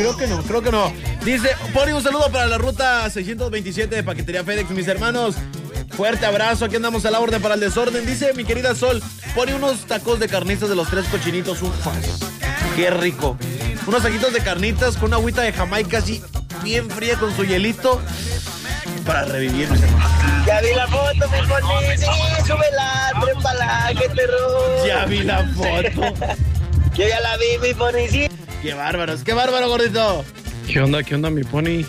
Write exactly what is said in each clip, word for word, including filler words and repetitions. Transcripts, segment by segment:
creo que no, creo que no. Dice, Pony, un saludo para la ruta seiscientos veintisiete de Paquetería FedEx, mis hermanos. Fuerte abrazo, aquí andamos a la orden para el desorden. Dice mi querida Sol, pone unos tacos de carnitas de los tres cochinitos. Ufas, qué rico. Unos taquitos de carnitas con una agüita de Jamaica así bien fría con su hielito para revivir, mis hermanos. Ya vi la foto, mi Pony. Sí, súbela, trépala, qué terror. Ya vi la foto. Yo ya la vi, mi Pony, sí. Qué bárbaros, qué bárbaro, gordito. ¿Qué onda, qué onda, mi Pony?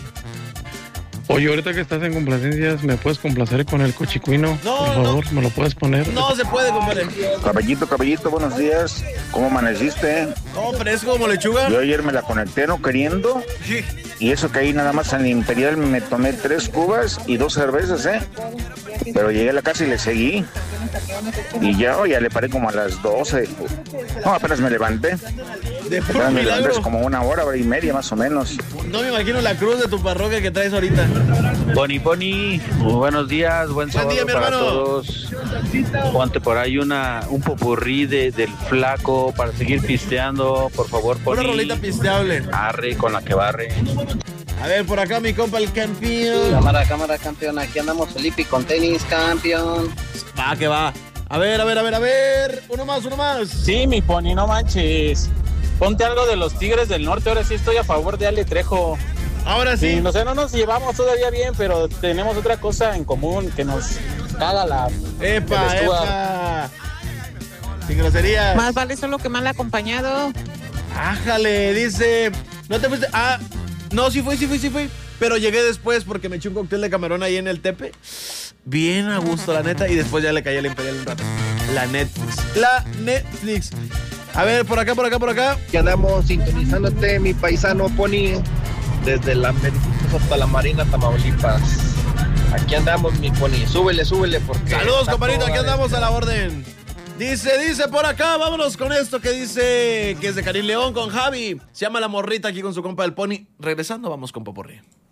Oye, ahorita que estás en complacencias, ¿me puedes complacer con el cochicuino? No, por favor, no. ¿me lo puedes poner? No se puede, compadre. Caballito, caballito, buenos días. ¿Cómo amaneciste? No, fresco como lechuga. Yo ayer me la conecté no queriendo. Sí. Y eso que ahí nada más al Imperial me tomé tres cubas y dos cervezas, ¿eh? Pero llegué a la casa y le seguí. Y ya, ya le paré como a las doce. No, apenas me levanté. De puro Apenas me levanté milagro. hace como una hora, hora y media más o menos. No me imagino la cruz de tu parroquia que traes ahorita. Pony, Pony, muy buenos días, buen sábado día, mi para hermano. todos. Ponte por ahí una un popurrí de, del flaco para seguir pisteando, por favor, Pony. Una rolita pisteable. Arre con la que barre. A ver, por acá mi compa el campeón. Cámara, cámara, campeón. Aquí andamos Felipe con tenis, campeón. Va, que va. A ver, a ver, a ver, a ver. Uno más, uno más. Sí, mi Pony, no manches. Ponte algo de los Tigres del Norte. Ahora sí estoy a favor de Ale Trejo. Ahora sí. Sí, no sé, no nos llevamos todavía bien, pero tenemos otra cosa en común que nos caga la... Epa, el Stuart. epa. Sin groserías. Más vale solo que mal acompañado. Ájale, dice. No te fuiste. Ah, no, sí fui, sí fui, sí fui. Pero llegué después porque me eché un cóctel de camarón ahí en el Tepe. Bien a gusto, la neta. Y después ya le caí al Imperial un rato. La Netflix. La Netflix. A ver, por acá, por acá, por acá. Que andamos sintonizándote, mi paisano Pony, desde la hasta la Marina, Tamaulipas. Aquí andamos, mi Pony. Súbele, súbele, porque... Saludos, compadrito, aquí andamos a la orden. Dice, dice por acá, vámonos con esto que dice que es de Karim León con Javi. Se llama La Morrita aquí con su compa del Pony. Regresando, vamos con Poporri.